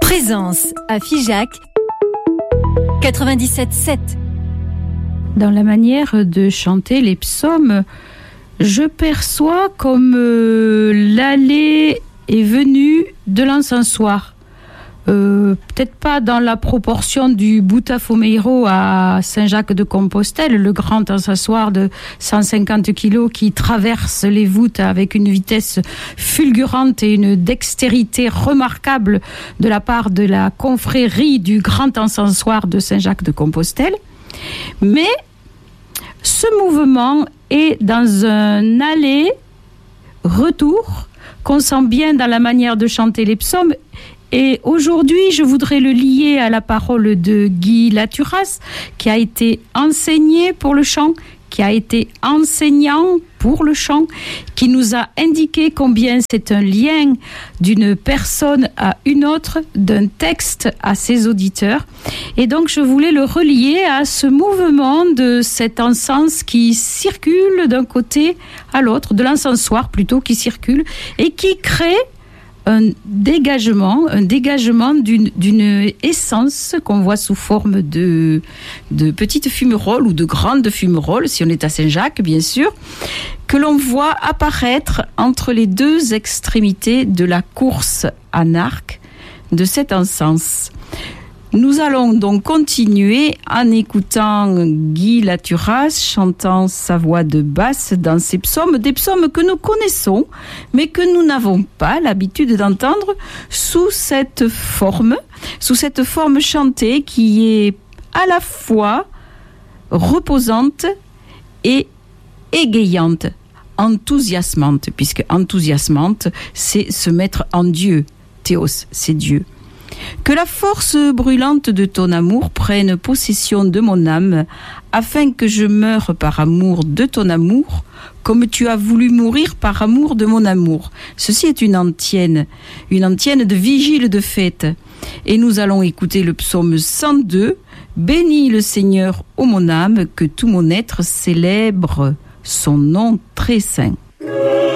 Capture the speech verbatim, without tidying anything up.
Présence à Figeac quatre-vingt-dix-sept sept. Dans la manière de chanter les psaumes, je perçois comme euh, l'aller et venue de l'encensoir. Euh, peut-être pas dans la proportion du Botafomeiro à Saint-Jacques-de-Compostelle, le grand encensoir de cent cinquante kilos qui traverse les voûtes avec une vitesse fulgurante et une dextérité remarquable de la part de la confrérie du grand encensoir de Saint-Jacques-de-Compostelle. Mais ce mouvement est dans un aller-retour qu'on sent bien dans la manière de chanter les psaumes. Et aujourd'hui, je voudrais le lier à la parole de Guy Laturas, qui a été enseigné pour le chant, qui a été enseignant pour le chant, qui nous a indiqué combien c'est un lien d'une personne à une autre, d'un texte à ses auditeurs. Et donc, je voulais le relier à ce mouvement de cet encens qui circule d'un côté à l'autre, de l'encensoir plutôt qui circule, et qui crée un dégagement, un dégagement d'une, d'une essence qu'on voit sous forme de, de petites fumerolles ou de grandes fumerolles, si on est à Saint-Jacques, bien sûr, que l'on voit apparaître entre les deux extrémités de la course en arc de cet encens. Nous allons donc continuer en écoutant Guy Laturas chantant sa voix de basse dans ses psaumes, des psaumes que nous connaissons, mais que nous n'avons pas l'habitude d'entendre sous cette forme, sous cette forme chantée qui est à la fois reposante et égayante, enthousiasmante, puisque enthousiasmante, c'est se mettre en Dieu. Théos, c'est Dieu. Que la force brûlante de ton amour prenne possession de mon âme, afin que je meure par amour de ton amour, comme tu as voulu mourir par amour de mon amour. Ceci est une antienne, une antienne de vigile de fête. Et nous allons écouter le psaume cent deux, Bénis le Seigneur, ô mon âme, que tout mon être célèbre son nom très saint.